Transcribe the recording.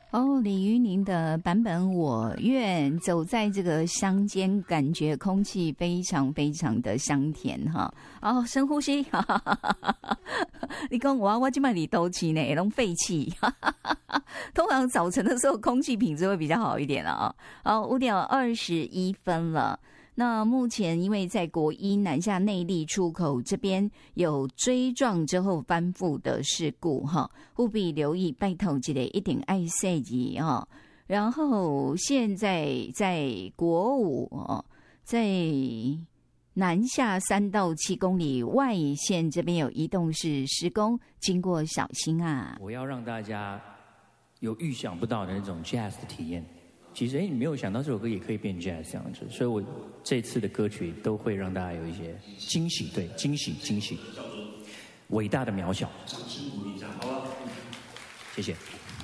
哦，李渔宁的版本我愿走在这个乡间，感觉空气非常非常的香甜哈。哦，深呼吸，哈哈哈哈哈。你讲我现在里都气呢，拢废气。通常早晨的时候空气品质会比较好一点了啊。好，5:21了。那目前因为在国一南下内壢出口这边有追撞之后翻覆的事故哈，务必留意，拜托这个一定爱塞意哈。然后现在在国五哦，在南下3到7公里外线这边有移动式施工，经过小心啊。 我要让大家有预想不到的那种 jazz 的体验。其实，你没有想到这首歌也可以变 jazz 这样子，所以我这次的歌曲都会让大家有一些惊喜，对，惊喜，惊喜，伟大的渺小。掌声鼓励一下，好了，谢谢。